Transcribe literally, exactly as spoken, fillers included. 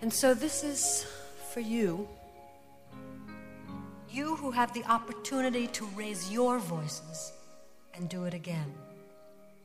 And so this is for you. You who have the opportunity to raise your voices and do it again.